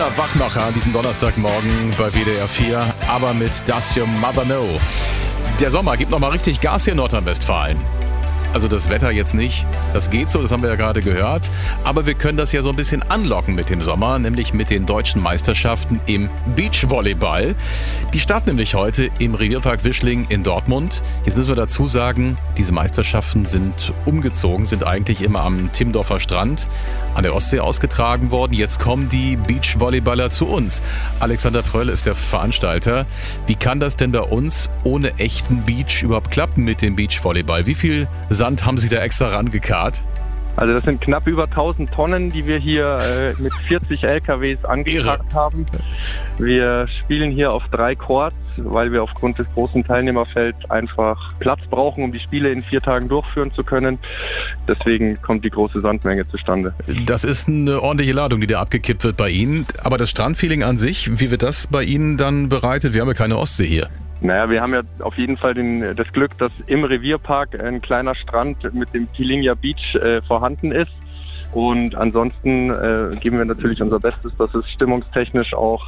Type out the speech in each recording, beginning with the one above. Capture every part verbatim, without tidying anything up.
Wachmacher an diesem Donnerstagmorgen bei W D R vier, aber mit Does Your Mother Know? Der Sommer gibt nochmal richtig Gas hier in Nordrhein-Westfalen. Also das Wetter jetzt nicht, das geht so, das haben wir ja gerade gehört. Aber wir können das ja so ein bisschen anlocken mit dem Sommer, nämlich mit den deutschen Meisterschaften im Beachvolleyball. Die starten nämlich heute im Revierpark Wischling in Dortmund. Jetzt müssen wir dazu sagen, diese Meisterschaften sind umgezogen, sind eigentlich immer am Timmendorfer Strand an der Ostsee ausgetragen worden. Jetzt kommen die Beachvolleyballer zu uns. Alexander Pröll ist der Veranstalter. Wie kann das denn bei uns ohne echten Beach überhaupt klappen mit dem Beachvolleyball? Wie viel Sand haben Sie da extra rangekarrt? Also das sind knapp über tausend Tonnen, die wir hier äh, mit vierzig L K Ws angepackt haben. Wir spielen hier auf drei Courts, weil wir aufgrund des großen Teilnehmerfelds einfach Platz brauchen, um die Spiele in vier Tagen durchführen zu können. Deswegen kommt die große Sandmenge zustande. Das ist eine ordentliche Ladung, die da abgekippt wird bei Ihnen. Aber das Strandfeeling an sich, wie wird das bei Ihnen dann bereitet? Wir haben ja keine Ostsee hier. Naja, wir haben ja auf jeden Fall den, das Glück, dass im Revierpark ein kleiner Strand mit dem Pilinha Beach äh, vorhanden ist. Und ansonsten äh, geben wir natürlich unser Bestes, dass es stimmungstechnisch auch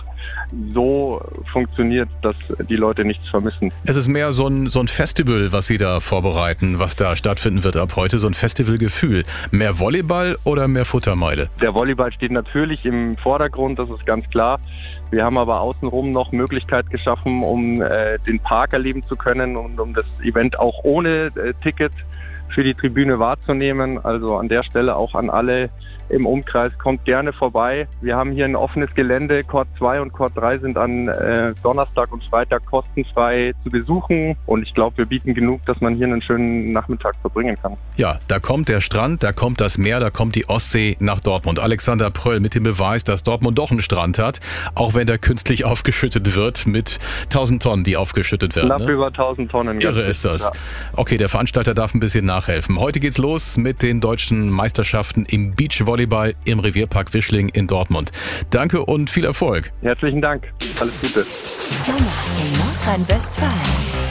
so funktioniert, dass die Leute nichts vermissen. Es ist mehr so ein, so ein Festival, was Sie da vorbereiten, was da stattfinden wird ab heute, so ein Festivalgefühl. Mehr Volleyball oder mehr Futtermeile? Der Volleyball steht natürlich im Vordergrund, das ist ganz klar. Wir haben aber außenrum noch Möglichkeit geschaffen, um äh, den Park erleben zu können und um das Event auch ohne äh, Ticket für die Tribüne wahrzunehmen. Also an der Stelle auch an alle im Umkreis, kommt gerne vorbei. Wir haben hier ein offenes Gelände. Court zwei und Court drei sind an äh, Donnerstag und Freitag kostenfrei zu besuchen. Und ich glaube, wir bieten genug, dass man hier einen schönen Nachmittag verbringen kann. Ja, da kommt der Strand, da kommt das Meer, da kommt die Ostsee nach Dortmund. Alexander Pröll mit dem Beweis, dass Dortmund doch einen Strand hat, auch wenn der künstlich aufgeschüttet wird mit tausend Tonnen, die aufgeschüttet werden. Knapp ne? Über tausend Tonnen. Irre ist das. Ja. Okay, der Veranstalter darf ein bisschen nachhelfen. Heute geht's los mit den deutschen Meisterschaften im Beachvolleyball im Revierpark Wischling in Dortmund. Danke und viel Erfolg. Herzlichen Dank. Alles Gute. Sommer in Nordrhein-Westfalen.